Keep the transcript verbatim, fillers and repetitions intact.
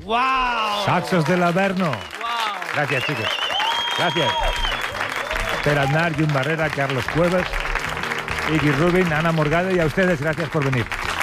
¡Wow! Saxos del Averno. ¡Wow! Gracias, chicos. Gracias. Per Aznar, Jun Barrera, Carlos Cuevas, Iggy Rubin, Ana Morgado y a ustedes gracias por venir.